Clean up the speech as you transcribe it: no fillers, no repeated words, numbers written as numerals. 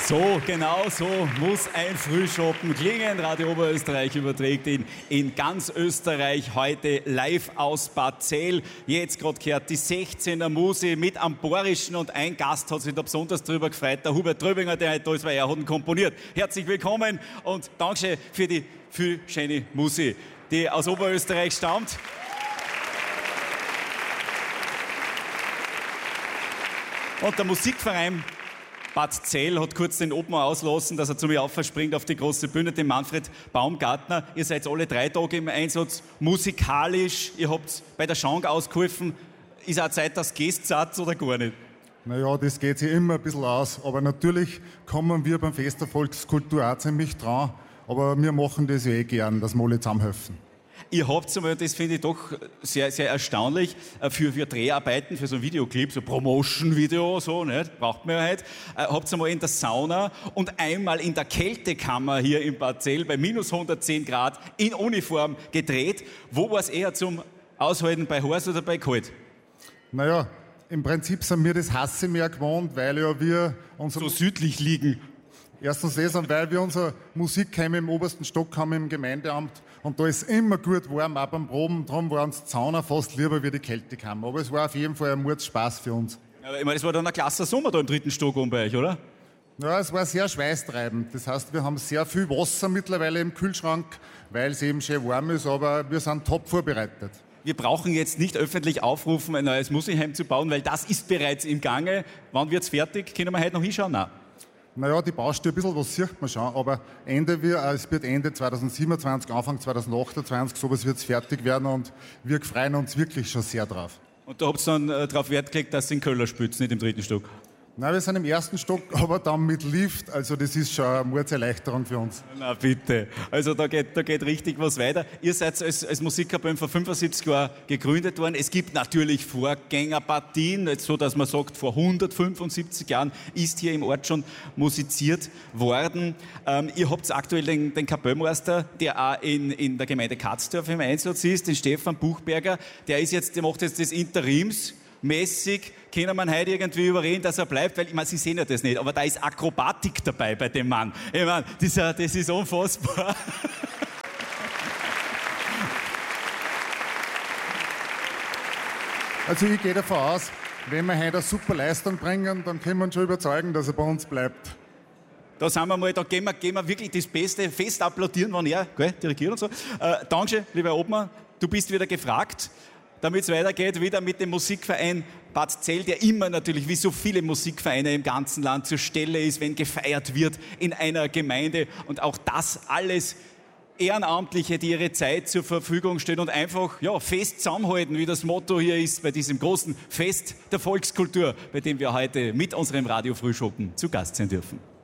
So, genau so muss ein Frühschoppen klingen. Radio Oberösterreich überträgt ihn in ganz Österreich heute live aus Bad Zell. Jetzt gerade gehört die 16er Musi mit Amborischen und ein Gast hat sich da besonders drüber gefreut, der Hubert Tröbinger, der heute da ist, weil er hat ihn komponiert. Herzlich willkommen und Dankeschön für die viel schöne Musi, die aus Oberösterreich stammt. Und der Musikverein Bad Zell hat kurz den Obmann auslassen, dass er zu mir aufspringt auf die große Bühne, den Manfred Baumgartner. Ihr seid alle 3 Tage im Einsatz, musikalisch, ihr habt bei der Schank ausgeholfen. Ist auch Zeit, dass Gäste seid oder gar nicht? Naja, das geht sich immer ein bisschen aus, aber natürlich kommen wir beim Fest der Volkskultur auch ziemlich dran, aber wir machen das ja gern, dass wir alle zusammenhelfen. Ihr habt einmal, das finde ich doch sehr, sehr erstaunlich, für Dreharbeiten, für so ein Videoclip, so Promotion-Video, so, nicht? Braucht man ja heute, habt ihr einmal in der Sauna und einmal in der Kältekammer hier in Bad Zell bei minus 110 Grad in Uniform gedreht. Wo war es eher zum Aushalten, bei heiß oder bei kalt? Naja, im Prinzip sind wir das Hassemeer gewohnt, weil ja wir so südlich liegen. Erstens das und weil wir unsere Musikheim im obersten Stock haben im Gemeindeamt und da ist immer gut warm, auch beim Proben. Darum war uns die Sauna fast lieber wie die Kältekammer. Aber es war auf jeden Fall ein Mordspaß für uns. Aber ich meine, es war dann ein klasse Sommer da im 3. Stock oben bei euch, oder? Ja, es war sehr schweißtreibend. Das heißt, wir haben sehr viel Wasser mittlerweile im Kühlschrank, weil es eben schön warm ist, aber wir sind top vorbereitet. Wir brauchen jetzt nicht öffentlich aufrufen, ein neues Musikheim zu bauen, weil das ist bereits im Gange. Wann wird's fertig? Können wir heute noch hinschauen? Nein. Naja, die Baustelle, ein bisschen was sieht man schon, aber es wird Ende 2027, Anfang 2028, sowas wird es fertig werden und wir freuen uns wirklich schon sehr drauf. Und da habt ihr dann darauf Wert gelegt, dass ihr in Köller spielt, nicht im 3. Stock? Nein, wir sind im 1. Stock, aber dann mit Lift, also das ist schon eine Mordserleichterung für uns. Na bitte, also da geht richtig was weiter. Ihr seid als Musikkapelle vor 75 Jahren gegründet worden. Es gibt natürlich Vorgängerpartien, jetzt so, dass man sagt, vor 175 Jahren ist hier im Ort schon musiziert worden. Ihr habt aktuell den Kapellmeister, der auch in der Gemeinde Katzdorf im Einsatz ist, den Stefan Buchberger, der macht jetzt das Interimsmäßig, können wir heute irgendwie überreden, dass er bleibt, weil, ich meine, Sie sehen ja das nicht, aber da ist Akrobatik dabei bei dem Mann. Ich meine, das ist unfassbar. Also ich gehe davon aus, wenn wir heute eine super Leistung bringen, dann können wir uns schon überzeugen, dass er bei uns bleibt. Da sind wir mal, da gehen wir wirklich das Beste, fest applaudieren, wenn er, gell, dirigiert und so. Danke, lieber Obmann, du bist wieder gefragt. Damit es weitergeht, wieder mit dem Musikverein Bad Zell, der immer natürlich, wie so viele Musikvereine im ganzen Land, zur Stelle ist, wenn gefeiert wird in einer Gemeinde. Und auch das alles Ehrenamtliche, die ihre Zeit zur Verfügung stellen und einfach fest zusammenhalten, wie das Motto hier ist bei diesem großen Fest der Volkskultur, bei dem wir heute mit unserem Radio Frühschoppen zu Gast sein dürfen.